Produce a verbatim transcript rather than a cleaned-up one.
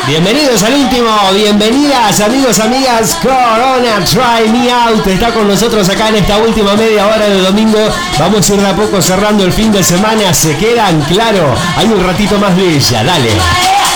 Bienvenidos al último, bienvenidas amigos, amigas. Corona Try Me Out está con nosotros acá en esta última media hora del domingo. Vamos a ir de a poco cerrando el fin de semana. Se quedan, claro, hay un ratito más de ella, dale.